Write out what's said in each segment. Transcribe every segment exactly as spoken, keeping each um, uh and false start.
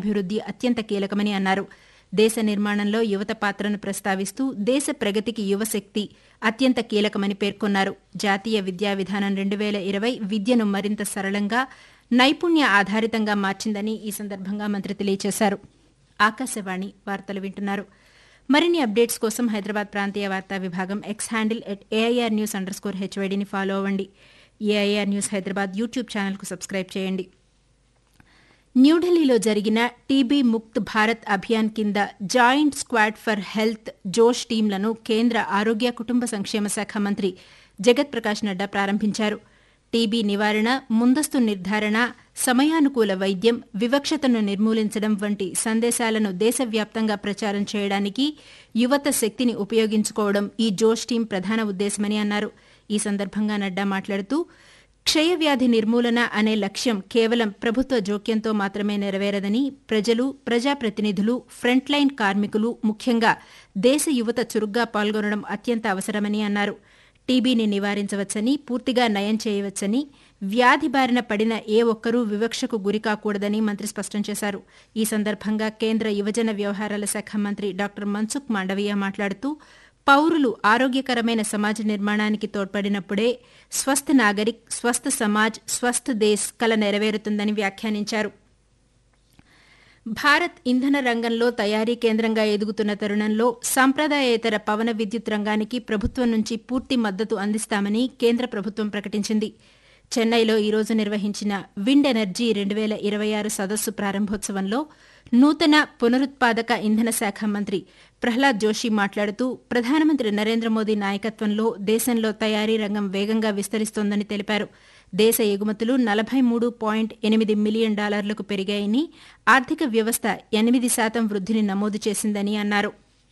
అభివృద్ది అత్యంత కీలకమని అన్నారు. దేశ నిర్మాణంలో యువత పాత్రను ప్రస్తావిస్తూ దేశ ప్రగతికి యువశక్తి అత్యంత కీలకమని పేర్కొన్నారు. జాతీయ విద్యా విధానం రెండు వేల ఇరవై విద్యను మరింత సరళంగా, నైపుణ్య ఆధారితంగా మార్చిందని ఈ సందర్భంగా మంత్రి తెలియజేశారు. ఆకాశవాణి వార్తలు వింటున్నారు. మరిన్ని అప్డేట్స్ కోసం హైదరాబాద్ ప్రాంతీయ వార్తా విభాగం X handle at AIR news under score హెచ్వైడీని follow అవ్వండి. ఏఐఆర్ న్యూస్ హైదరాబాద్ యూట్యూబ్ ఛానల్కు సబ్స్క్రైబ్ చేయండి. న్యూఢిల్లీలో జరిగిన టీబీ ముక్త్ భారత్ అభియాన్ కింద జాయింట్ స్క్వాడ్ ఫర్ హెల్త్ జోష్ టీంలను కేంద్ర ఆరోగ్య కుటుంబ సంక్షేమ శాఖ మంత్రి జగత్ ప్రకాష్ నడ్డా ప్రారంభించారు. టీబీ నివారణ, ముందస్తు నిర్ధారణ, సమయానుకూల వైద్యం, వివక్షతను నిర్మూలించడం వంటి సందేశాలను దేశవ్యాప్తంగా ప్రచారం చేయడానికి యువత శక్తిని ఉపయోగించుకోవడం ఈ జోష్ టీం ప్రధాన ఉద్దేశమని అన్నారు. ఈ సందర్భంగా నడ్డా మాట్లాడుతూ క్షయవ్యాధి నిర్మూలన అనే లక్ష్యం కేవలం ప్రభుత్వ జోక్యంతో మాత్రమే నెరవేరదని, ప్రజలు, ప్రజాప్రతినిధులు, ఫ్రంట్లైన్ కార్మికులు, ముఖ్యంగా దేశ యువత చురుగ్గా పాల్గొనడం అత్యంత అవసరమని అన్నారు. టీబీని నివారించవచ్చని, పూర్తిగా నయం చేయవచ్చని, వ్యాధి బారిన పడిన ఏ ఒక్కరూ వివక్షకు గురికాకూడదని మంత్రి స్పష్టం చేశారు. ఈ సందర్భంగా కేంద్ర యువజన వ్యవహారాల శాఖ మంత్రి డాక్టర్ మన్సుఖ్ మాండవీయ మాట్లాడుతూ పౌరులు ఆరోగ్యకరమైన సమాజ నిర్మాణానికి తోడ్పడినప్పుడే స్వస్థ నాగరిక్, స్వస్థ సమాజ్, స్వస్థ దేశ్ కల నెరవేరుతుందని వ్యాఖ్యానించారు. భారత్ ఇంధన రంగంలో తయారీ కేంద్రంగా ఎదుగుతున్న తరుణంలో సంప్రదాయేతర పవన విద్యుత్ రంగానికి ప్రభుత్వం నుంచి పూర్తి మద్దతు అందిస్తామని కేంద్ర ప్రభుత్వం ప్రకటించింది. చెన్నైలో ఈరోజు నిర్వహించిన విండ్ ఎనర్జీ రెండు వేల ఇరవై ఆరు సదస్సు ప్రారంభోత్సవంలో నూతన పునరుత్పాదక ఇంధన శాఖ మంత్రి ప్రహ్లాద్ జోషి మాట్లాడుతూ ప్రధానమంత్రి నరేంద్ర మోదీ నాయకత్వంలో దేశంలో తయారీ రంగం వేగంగా విస్తరిస్తోందని తెలిపారు. దేశ ఎగుమతులు నలభై మూడు పాయింట్ ఎనిమిది మిలియన్ డాలర్లకు పెరిగాయని, ఆర్థిక వ్యవస్థ ఎనిమిది శాతం వృద్ధిని నమోదు చేసిందని అన్నారు.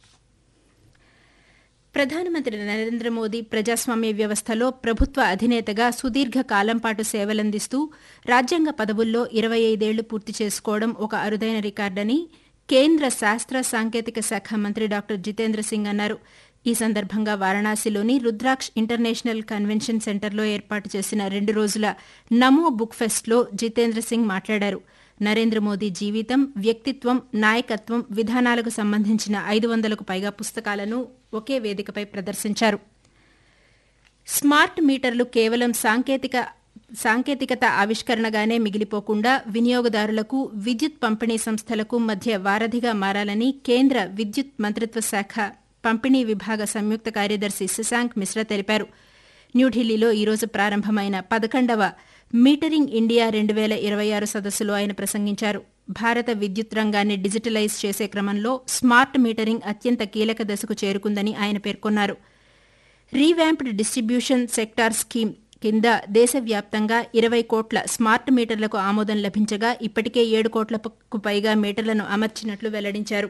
ప్రధానమంత్రి నరేంద్ర మోదీ ప్రజాస్వామ్య వ్యవస్థలో ప్రభుత్వ అధినేతగా సుదీర్ఘ కాలం పాటు సేవలందిస్తూ రాజ్యాంగ పదవుల్లో ఇరవై ఐదేళ్లు పూర్తి చేసుకోవడం ఒక అరుదైన రికార్డని కేంద్ర శాస్త్ర సాంకేతిక శాఖ మంత్రి డాక్టర్ జితేంద్ర సింగ్ అన్నారు. ఈ సందర్భంగా వారణాసిలోని రుద్రాక్ష్ ఇంటర్నేషనల్ కన్వెన్షన్ సెంటర్లో ఏర్పాటు చేసిన రెండు రోజుల నమో బుక్ ఫెస్ట్లో జితేంద్ర సింగ్ మాట్లాడారు. నరేంద్ర మోదీ జీవితం, వ్యక్తిత్వం, నాయకత్వం, విధానాలకు సంబంధించిన ఐదు వందలకు పైగా పుస్తకాలను ఒకే వేదికపై ప్రదర్శించారు. స్మార్ట్ మీటర్లు కేవలం సాంకేతిక సాంకేతికత ఆవిష్కరణగానే మిగిలిపోకుండా వినియోగదారులకు, విద్యుత్ పంపిణీ సంస్థలకు మధ్య వారధిగా మారాలని కేంద్ర విద్యుత్ మంత్రిత్వ శాఖ పంపిణీ విభాగ సంయుక్త కార్యదర్శి శశాంక్ మిశ్రా తెలిపారు. న్యూఢిల్లీలో ఈరోజు ప్రారంభమైన పదకొండవ మీటరింగ్ ఇండియా రెండు వేల ఇరవై ఆరు సదస్సులో ఆయన ప్రసంగించారు. భారత విద్యుత్ రంగాన్ని డిజిటలైజ్ చేసే క్రమంలో స్మార్ట్ మీటరింగ్ అత్యంత కీలక దశకు చేరుకుందని ఆయన పేర్కొన్నారు. రీవ్యాంప్డ్ డిస్ట్రిబ్యూషన్ సెక్టార్ స్కీమ్ కింద దేశవ్యాప్తంగా ఇరవై కోట్ల స్మార్ట్ మీటర్లకు ఆమోదం లభించగా ఇప్పటికే ఏడు కోట్లకు పైగా మీటర్లను అమర్చినట్లు వెల్లడించారు.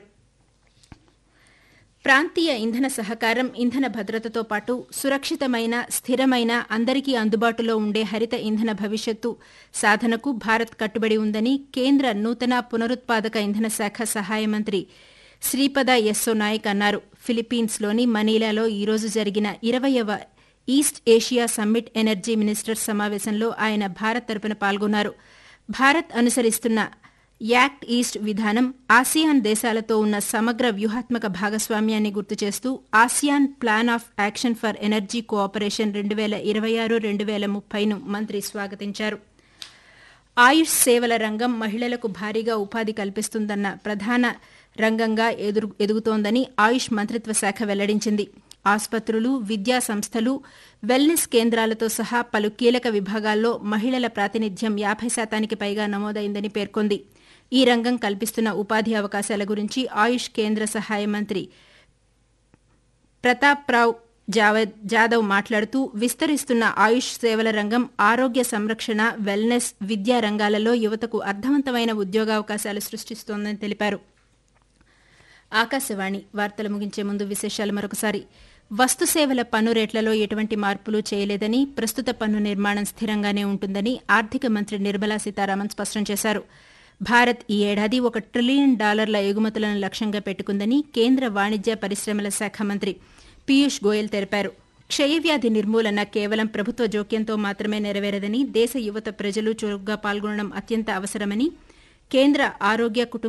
ప్రాంతీయ ఇంధన సహకారం, ఇంధన భద్రతతో పాటు సురక్షితమైన, స్థిరమైన, అందరికీ అందుబాటులో ఉండే హరిత ఇంధన భవిష్యత్తు సాధనకు భారత్ కట్టుబడి ఉందని కేంద్ర నూతన పునరుత్పాదక ఇంధన శాఖ సహాయ మంత్రి శ్రీపద యెస్సో నాయక్ అన్నారు. ఫిలిప్పీన్స్లోని మనీలాలో ఈరోజు జరిగిన ఇరవయవ east Asia summit energy ministers సమావేశంలో ఆయన భారత్ తరపున పాల్గొన్నారు. భారత్ అనుసరిస్తున్న యాక్ట్ ఈస్ట్ విధానం ఆసియాన్ దేశాలతో ఉన్న సమగ్ర వ్యూహాత్మక భాగస్వామ్యాన్ని గుర్తు చేస్తూ ASEAN plan of action for energy cooperation రెండు వేల ఇరవై ఆరు రెండు వేల ముప్పైను మంత్రి స్వాగతించారు. ఆయుష్ సేవల రంగం మహిళలకు భారీగా ఉపాధి కల్పిస్తుందన్న ప్రధాన రంగంగా ఎదురు ఎదుగుతోందని ఆయుష్ మంత్రిత్వ శాఖ వెల్లడించింది. ఆసుపత్రులు, విద్యా సంస్థలు, వెల్నెస్ కేంద్రాలతో సహా పలు కీలక విభాగాల్లో మహిళల ప్రాతినిధ్యం యాభై శాతానికి పైగా నమోదైందని పేర్కొంది. ఈ రంగం కల్పిస్తున్న ఉపాధి అవకాశాల గురించి ఆయుష్ కేంద్ర సహాయ మంత్రి ప్రతాప్రావ్ జాదవ్ మాట్లాడుతూ విస్తరిస్తున్న ఆయుష్ సేవల రంగం ఆరోగ్య సంరక్షణ, వెల్నెస్, విద్యా రంగాలలో యువతకు అర్థవంతమైన ఉద్యోగావకాశాలు సృష్టిస్తోందని తెలిపారు. ఆకాశవాణి వార్తలు ముగించే ముందు విశేషాలు మరొకసారి. వస్తు సేవల పన్ను రేట్లలో ఎటువంటి మార్పులు చేయలేదని, ప్రస్తుత పన్ను నిర్మాణం స్థిరంగానే ఉంటుందని ఆర్థిక మంత్రి నిర్మలా సీతారామన్ స్పష్టం చేశారు. భారత్ ఈ ఏడాది ఒక ట్రిలియన్ డాలర్ల ఎగుమతులను లక్ష్యంగా పెట్టుకుందని కేంద్ర వాణిజ్య పరిశ్రమల శాఖ మంత్రి పీయూష్ గోయల్ తెలిపారు. క్షయవ్యాధి నిర్మూలన కేవలం ప్రభుత్వ జోక్యంతో మాత్రమే నెరవేరదని, దేశ యువత, ప్రజలు చురుగ్గా పాల్గొనడం అత్యంత అవసరమని కేంద్ర ఆరోగ్య కుటుంబ